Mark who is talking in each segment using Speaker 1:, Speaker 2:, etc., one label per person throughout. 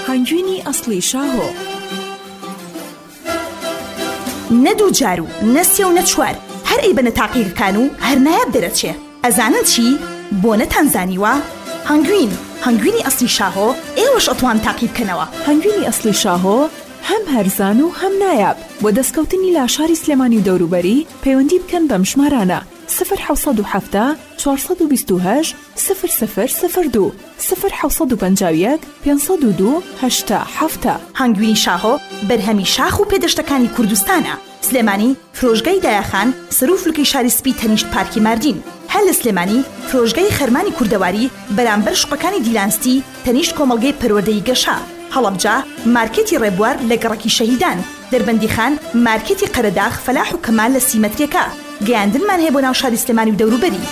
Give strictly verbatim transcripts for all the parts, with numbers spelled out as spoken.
Speaker 1: هەنگوینی ئەسڵی شاهۆ.
Speaker 2: نەدوو جار و نەسێ و نەچوار هەر ئەی بەنە تاقیەکان و هەر نایاب دەرەچێ. ئەزانن چی؟ بۆ نەتانزانیوە هەنگوین هەنگوینی ئەسڵی شاهۆ ئێوەش ئەتوان تاقی بکەنەوە.
Speaker 1: هەنگوینی ئەسڵی شاهۆ هەم هەرزان و هەم نایاب. بۆ دەستکەوتنی لاشاری سلێمانی و دەوروبەری پەیوەندی بکەن بەم ژمارانە صفر حەوت و هەفت چوارسەد و بیست و هەشت صفر صفر صفر دوو صفر حەوت و پەنجاو یەک پێنجسەد و دوو هەشتا هەفتە.
Speaker 2: هەنگوینی شاهۆ بەرهەمی شاخ و پێدەشتەکانی کوردستانە. سلێمانی فرۆژگای دایەخان سەر و فلوکەی شاری سپی تەنیشت پارکی ماردین. هەر لە سلێمانی فرۆژگای خەرمانی کوردەواری بەرامبەر شوقەکانی دیلانستی تەنیشت کۆمەڵگەی پەروەردەی گەشا. هەڵەبجا مارکێتی ڕێبوار لە گەڕەکی شەهیدان. دەربەندی خان مارکێتی قەرەداغ فەلاح و کەمال لە سیمەتریەکە. گەیاندنمان هەیە بۆ ناو شاری سلێمانی و دەوروبەری.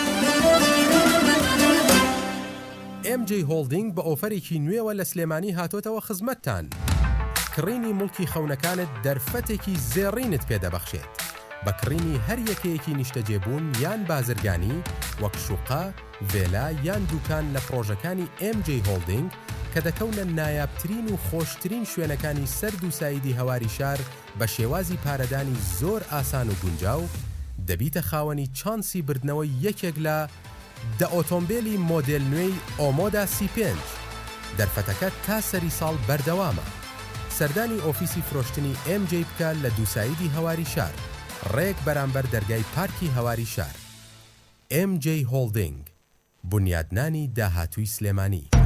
Speaker 3: ئێم جێ هۆڵدینگ بە ئۆفەرێکی نوێوە لە سلێمانی هاتۆتەوە خزمەتتان. کڕینی مڵکی خەونەکانت دەرفەتێکی زێڕینت پێدەبەخشێت بە کڕینی هەر یەکەیەکی نیشتەجێبوون یان بازرگانی وەک شوقا، ڤێلا یان دوکان لە پرۆژەکانی ئێم جێ هۆڵدینگ کە دەکەونە نایابترین و خۆشترین شوێنەکانی سەرد و سایدی هەواری شار بە شێوازی پارەدانی زۆر ئاسان و گونجاو. دەبیتە خاوەنی چانسی بردنەوەی یەکێک لە دە ئۆتۆمبیلی مۆدێل نوێی ئۆمۆدا سی پێنج. دەرفەتەکە تا سەری ساڵ بەردەوامە. سەردانی ئۆفیسی فرۆشتنی ئێم جێ بکە لە دووسایدی هەواری شار ڕێک بەرامبەر دەرگای پارکی هەواری شار. ئێم جێ هۆڵدینگ، بنیادنانی داهاتووی سلێمانی.